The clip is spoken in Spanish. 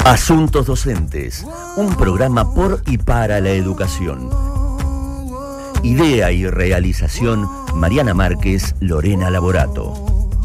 Asuntos Docentes, un programa por y para la educación. Idea y realización, Mariana Márquez, Lorena Laborato.